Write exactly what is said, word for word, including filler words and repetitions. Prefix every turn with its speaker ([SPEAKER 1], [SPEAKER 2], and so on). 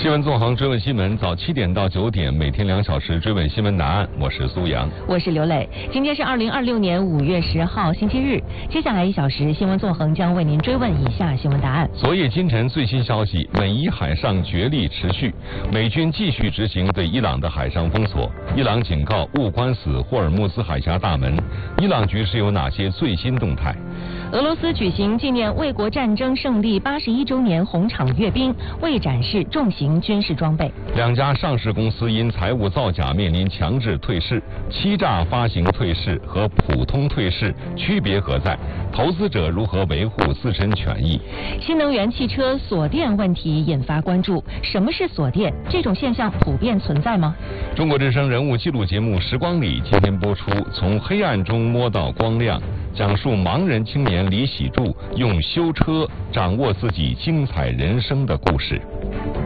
[SPEAKER 1] 新闻纵横追问新闻，早七点到九点，每天两小时追问新闻答案。我是苏阳，
[SPEAKER 2] 我是刘磊。今天是二零二六年五月十号星期日，接下来一小时，新闻纵横将为您追问以下新闻答案。
[SPEAKER 1] 昨夜今晨最新消息，美伊海上角力持续，美军继续执行对伊朗的海上封锁。伊朗警告勿关死霍尔木兹海峡大门。伊朗局势有哪些最新动态？
[SPEAKER 2] 俄罗斯举行纪念卫国战争胜利八十一周年红场阅兵，未展示重型军事装备。
[SPEAKER 1] 两家上市公司因财务造假面临强制退市，欺诈发行退市和普通退市区别何在？投资者如何维护自身权益？
[SPEAKER 2] 新能源汽车锁电问题引发关注，什么是锁电？这种现象普遍存在吗？
[SPEAKER 1] 中国之声人物纪录节目《时光里》今天播出，从黑暗中摸到光亮，讲述盲人青年李喜柱用修车掌握自己精彩人生的故事。